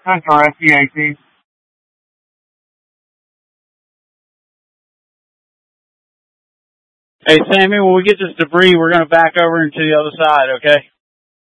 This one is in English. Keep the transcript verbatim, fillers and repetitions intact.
Central S C A T. Hey, Sammy, when we get this debris, we're going to back over into the other side, okay?